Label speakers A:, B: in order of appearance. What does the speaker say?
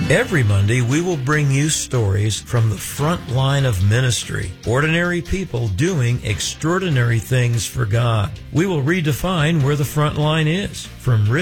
A: Every Monday, we will bring you stories from the front line of ministry, ordinary people doing extraordinary things for God. We will redefine where the front line is, from